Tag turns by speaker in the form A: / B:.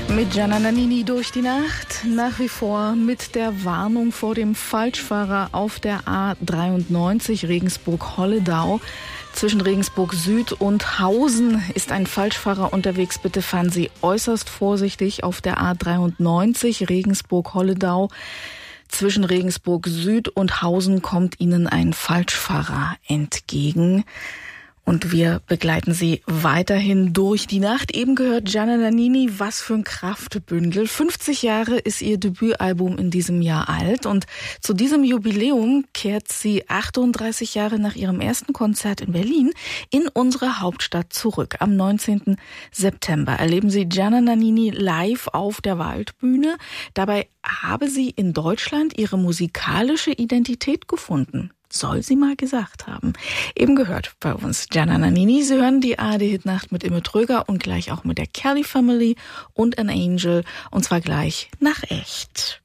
A: Mit Gianna Nannini durch die Nacht, nach wie vor mit der Warnung vor dem Falschfahrer auf der A93 Regensburg-Holledau. Zwischen Regensburg Süd und Hausen ist ein Falschfahrer unterwegs. Bitte fahren Sie äußerst vorsichtig auf der A93 Regensburg-Holledau. Zwischen Regensburg Süd und Hausen kommt Ihnen ein Falschfahrer entgegen. Und wir begleiten Sie weiterhin durch die Nacht. Eben gehört Gianna Nannini, was für ein Kraftbündel. 50 Jahre ist ihr Debütalbum in diesem Jahr alt. Und zu diesem Jubiläum kehrt sie 38 Jahre nach ihrem ersten Konzert in Berlin in unsere Hauptstadt zurück. Am 19. September erleben Sie Gianna Nannini live auf der Waldbühne. Dabei habe sie in Deutschland ihre musikalische Identität gefunden. Soll sie mal gesagt haben. Eben gehört bei uns Gianna Nannini. Sie hören die ARD-Hitnacht mit Imme Tröger und gleich auch mit der Kelly Family und An Angel. Und zwar gleich nach echt.